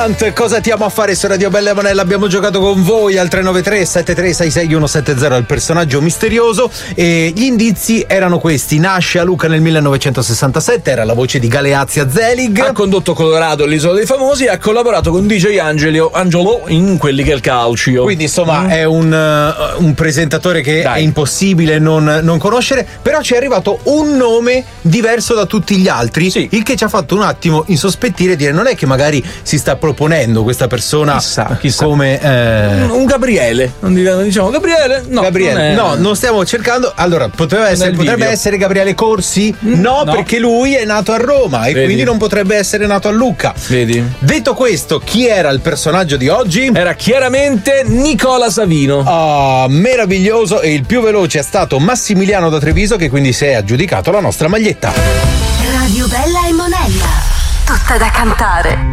Plant, cosa ti amo a fare su Radio Bella e Monella? Abbiamo giocato con voi al 393 7366 170, il personaggio misterioso, e gli indizi erano questi: nasce a Lucca nel 1967, era la voce di Galeazzi Zelig, ha condotto Colorado, l'Isola dei Famosi, e ha collaborato con DJ Angelo in Quelli che è il calcio. quindi insomma è un presentatore che è impossibile non conoscere, però ci è arrivato un nome diverso da tutti gli altri, il che ci ha fatto un attimo insospettire e dire: non è che magari si sta proponendo questa persona chissà. Come un Gabriele, non diciamo Gabriele, no, Gabriele, non stiamo cercando. Allora potrebbe essere Gabriele Corsi? No, perché lui è nato a Roma e quindi non potrebbe essere nato a Lucca. Vedi? Detto questo, chi era il personaggio di oggi? Era chiaramente Nicola Savino. Meraviglioso, e il più veloce è stato Massimiliano da Treviso, che quindi si è aggiudicato la nostra maglietta. Radio Bella e Monella, tutta da cantare.